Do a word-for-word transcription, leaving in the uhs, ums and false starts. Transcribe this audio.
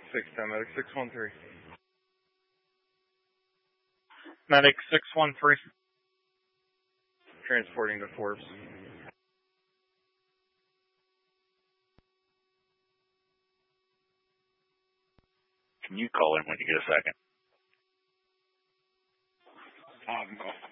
six ten, medic six one three. Medic six one three. Transporting to Forbes. Can you call in when you get a second? Um,